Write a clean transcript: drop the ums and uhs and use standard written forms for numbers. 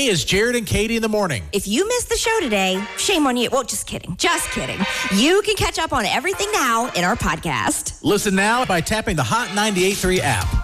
Today is Jared and Katie in the morning. If you missed the show today, shame on you. Well, just kidding. Just kidding. You can catch up on everything now in our podcast. Listen now by tapping the Hot 98.3 app.